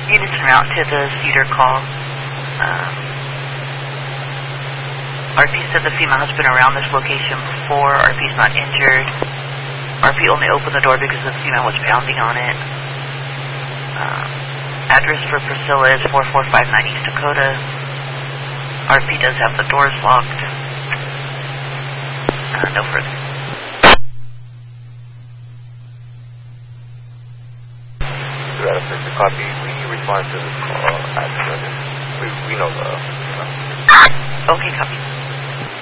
Units en route to the Cedar call. RP said the female has been around this location before. RP is not injured. RP only opened the door because the female was pounding on it. Address for Priscilla is 4459 East Dakota. RP does have the doors locked. No further. Copy. We respond to this call. We know the. Okay, copy.